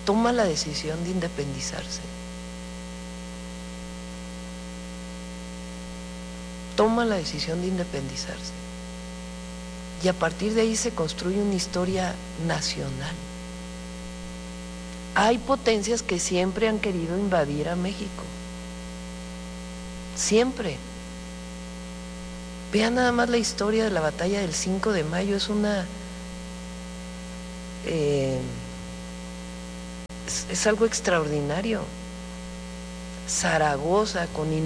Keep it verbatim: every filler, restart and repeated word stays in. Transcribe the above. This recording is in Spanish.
toma la decisión de independizarse. Toma la decisión de independizarse. Y a partir de ahí se construye una historia nacional. Hay potencias que siempre han querido invadir a México. Siempre. Vean nada más la historia de la batalla del cinco de mayo, es una... Eh, es, es algo extraordinario. Zaragoza con